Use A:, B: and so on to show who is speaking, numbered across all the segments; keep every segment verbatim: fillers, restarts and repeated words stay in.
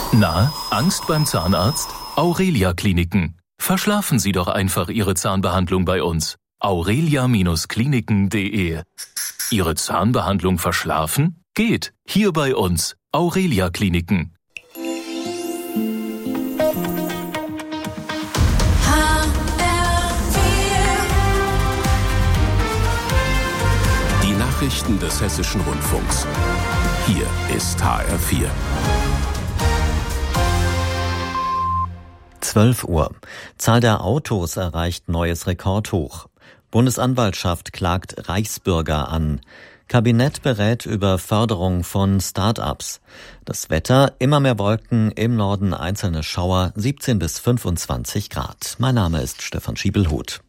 A: Na, Angst beim Zahnarzt? Aurelia Kliniken. Verschlafen Sie doch einfach Ihre Zahnbehandlung bei uns. aurelia Kliniken punkt de. Ihre Zahnbehandlung verschlafen? Geht. Hier bei uns. Aurelia Kliniken.
B: Die Nachrichten des Hessischen Rundfunks. Hier ist H R vier.
C: zwölf Uhr. Zahl der Autos erreicht neues Rekordhoch. Bundesanwaltschaft klagt Reichsbürger an. Kabinett berät über Förderung von Start-ups. Das Wetter, immer mehr Wolken, im Norden einzelne Schauer, siebzehn bis fünfundzwanzig Grad. Mein Name ist Stefan Schiebelhuth.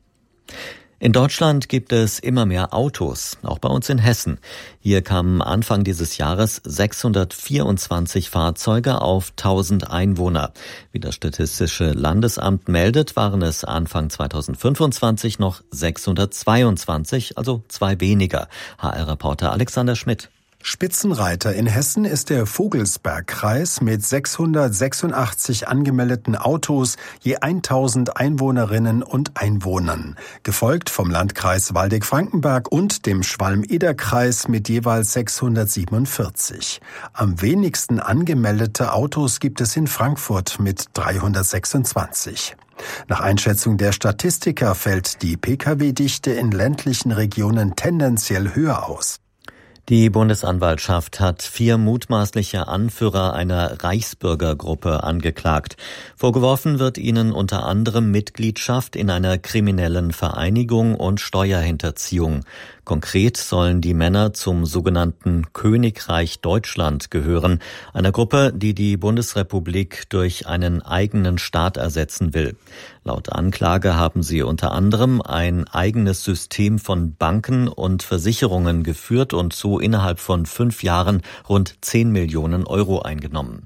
C: In Deutschland gibt es immer mehr Autos, auch bei uns in Hessen. Hier kamen Anfang dieses Jahres sechshundertvierundzwanzig Fahrzeuge auf tausend Einwohner. Wie das Statistische Landesamt meldet, waren es Anfang zweitausendfünfundzwanzig noch sechshundertzweiundzwanzig, also zwei weniger. H R-Reporter Alexander Schmidt.
D: Spitzenreiter in Hessen ist der Vogelsbergkreis mit sechshundertsechsundachtzig angemeldeten Autos je tausend Einwohnerinnen und Einwohnern, gefolgt vom Landkreis Waldeck-Frankenberg und dem Schwalm-Eder-Kreis mit jeweils sechshundertsiebenundvierzig. Am wenigsten angemeldete Autos gibt es in Frankfurt mit dreihundertsechsundzwanzig. Nach Einschätzung der Statistiker fällt die Pkw-Dichte in ländlichen Regionen tendenziell höher aus.
C: Die Bundesanwaltschaft hat vier mutmaßliche Anführer einer Reichsbürgergruppe angeklagt. Vorgeworfen wird ihnen unter anderem Mitgliedschaft in einer kriminellen Vereinigung und Steuerhinterziehung. Konkret sollen die Männer zum sogenannten Königreich Deutschland gehören, einer Gruppe, die die Bundesrepublik durch einen eigenen Staat ersetzen will. Laut Anklage haben sie unter anderem ein eigenes System von Banken und Versicherungen geführt und so innerhalb von fünf Jahren rund zehn Millionen Euro eingenommen.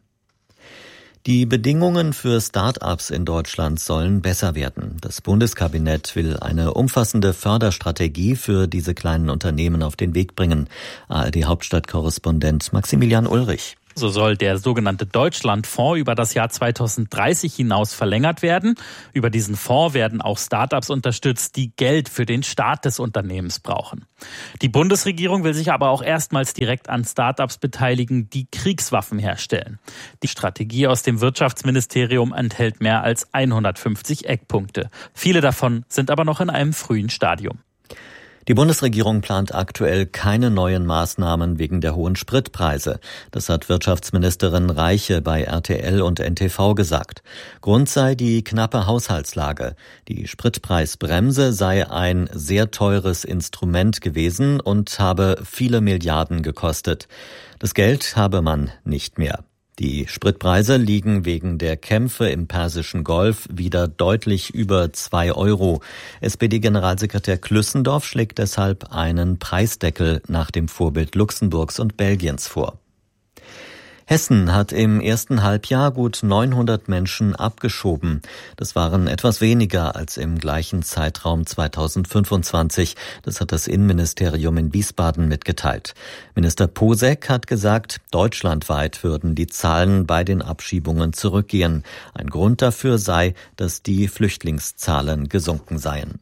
C: Die Bedingungen für Start-ups in Deutschland sollen besser werden. Das Bundeskabinett will eine umfassende Förderstrategie für diese kleinen Unternehmen auf den Weg bringen. A R D-Hauptstadtkorrespondent Maximilian Ulrich.
E: So soll der sogenannte Deutschlandfonds über das Jahr zweitausenddreißig hinaus verlängert werden. Über diesen Fonds werden auch Start-ups unterstützt, die Geld für den Start des Unternehmens brauchen. Die Bundesregierung will sich aber auch erstmals direkt an Start-ups beteiligen, die Kriegswaffen herstellen. Die Strategie aus dem Wirtschaftsministerium enthält mehr als hundertfünfzig Eckpunkte. Viele davon sind aber noch in einem frühen Stadium.
C: Die Bundesregierung plant aktuell keine neuen Maßnahmen wegen der hohen Spritpreise. Das hat Wirtschaftsministerin Reiche bei R T L und N T V gesagt. Grund sei die knappe Haushaltslage. Die Spritpreisbremse sei ein sehr teures Instrument gewesen und habe viele Milliarden gekostet. Das Geld habe man nicht mehr. Die Spritpreise liegen wegen der Kämpfe im Persischen Golf wieder deutlich über zwei Euro. S P D-Generalsekretär Klüssendorf schlägt deshalb einen Preisdeckel nach dem Vorbild Luxemburgs und Belgiens vor. Hessen hat im ersten Halbjahr gut neunhundert Menschen abgeschoben. Das waren etwas weniger als im gleichen Zeitraum zweitausendfünfundzwanzig. Das hat das Innenministerium in Wiesbaden mitgeteilt. Minister Posek hat gesagt, deutschlandweit würden die Zahlen bei den Abschiebungen zurückgehen. Ein Grund dafür sei, dass die Flüchtlingszahlen gesunken seien.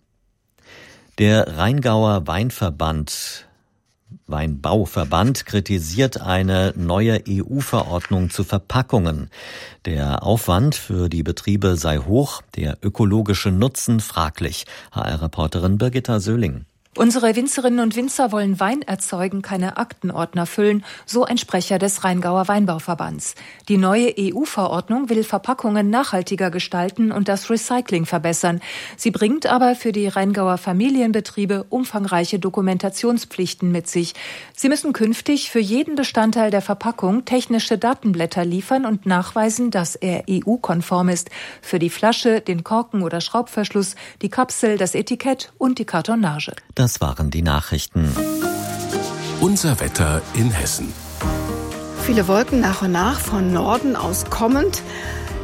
C: Der Rheingauer Weinverband Weinbauverband kritisiert eine neue E U-Verordnung zu Verpackungen. Der Aufwand für die Betriebe sei hoch, der ökologische Nutzen fraglich. H R-Reporterin Birgitta Söhling.
F: Unsere Winzerinnen und Winzer wollen Wein erzeugen, keine Aktenordner füllen, so ein Sprecher des Rheingauer Weinbauverbands. Die neue E U-Verordnung will Verpackungen nachhaltiger gestalten und das Recycling verbessern. Sie bringt aber für die Rheingauer Familienbetriebe umfangreiche Dokumentationspflichten mit sich. Sie müssen künftig für jeden Bestandteil der Verpackung technische Datenblätter liefern und nachweisen, dass er E U-konform ist. Für die Flasche, den Korken oder Schraubverschluss, die Kapsel, das Etikett und die Kartonage.
C: Das waren die Nachrichten.
B: Unser Wetter in Hessen.
G: Viele Wolken nach und nach von Norden aus kommend.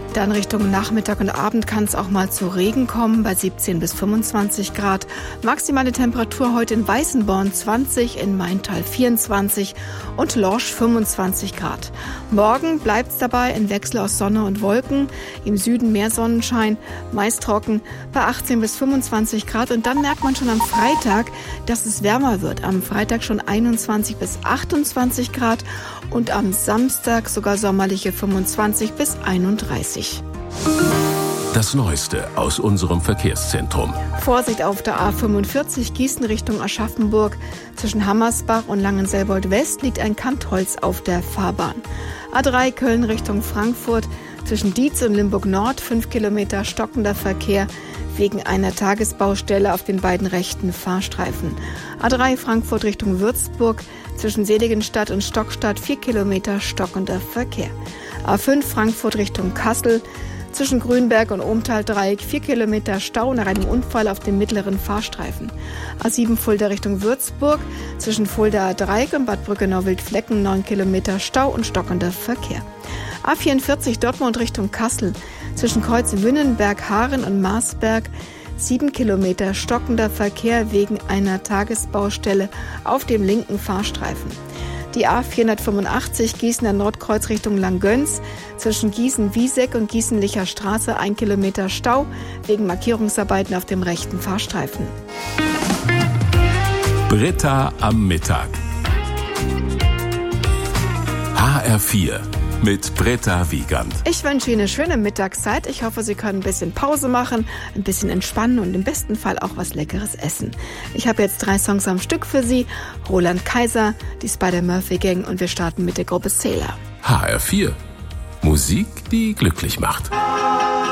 G: Dann Richtung Nachmittag und Abend kann es auch mal zu Regen kommen bei siebzehn bis fünfundzwanzig Grad. Maximale Temperatur heute in Weißenborn zwanzig, in Maintal vierundzwanzig und Lorsch fünfundzwanzig Grad. Morgen bleibt es dabei in Wechsel aus Sonne und Wolken. Im Süden mehr Sonnenschein, meist trocken bei achtzehn bis fünfundzwanzig Grad. Und dann merkt man schon am Freitag, dass es wärmer wird. Am Freitag schon einundzwanzig bis achtundzwanzig Grad und am Samstag sogar sommerliche fünfundzwanzig bis einunddreißig.
B: Das Neueste aus unserem Verkehrszentrum.
G: Vorsicht auf der A fünfundvierzig Gießen Richtung Aschaffenburg. Zwischen Hammersbach und Langenselbold West liegt ein Kantholz auf der Fahrbahn. A drei Köln Richtung Frankfurt. Zwischen Dietz und Limburg Nord fünf Kilometer stockender Verkehr wegen einer Tagesbaustelle auf den beiden rechten Fahrstreifen. A drei Frankfurt Richtung Würzburg. Zwischen Seligenstadt und Stockstadt vier Kilometer stockender Verkehr. A fünf Frankfurt Richtung Kassel. Zwischen Grünberg und Ohmtal-Dreieck vier Kilometer Stau nach einem Unfall auf dem mittleren Fahrstreifen. A sieben Fulda Richtung Würzburg. Zwischen Fulda Dreieck und Bad Brückenau-Wildflecken neun Kilometer Stau und stockender Verkehr. A vierundvierzig Dortmund Richtung Kassel. Zwischen Kreuz Wünnenberg, Haaren und Marsberg sieben Kilometer stockender Verkehr wegen einer Tagesbaustelle auf dem linken Fahrstreifen. Die A vierhundertfünfundachtzig Gießener Nordkreuz Richtung Langgöns. Zwischen Gießen-Wieseck und Gießen-Licher Straße ein Kilometer Stau wegen Markierungsarbeiten auf dem rechten Fahrstreifen.
B: Britta am Mittag. H R vier mit Britta Wiegand.
G: Ich wünsche Ihnen eine schöne Mittagszeit. Ich hoffe, Sie können ein bisschen Pause machen, ein bisschen entspannen und im besten Fall auch was Leckeres essen. Ich habe jetzt drei Songs am Stück für Sie. Roland Kaiser, die Spider-Murphy-Gang und wir starten mit der Gruppe Sailor.
B: H R vier. Musik, die glücklich macht.